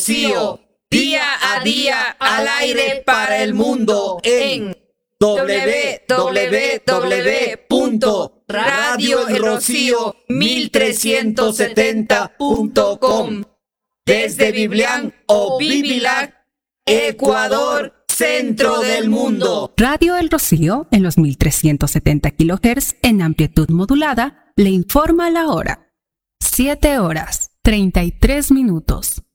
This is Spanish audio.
Rocío, día a día al aire para el mundo en www.radioelrocío1370.com desde Biblián o Bibilac, Ecuador, centro del mundo. Radio El Rocío, en los 1370 kHz en amplitud modulada, le informa la hora. 7:33 minutos.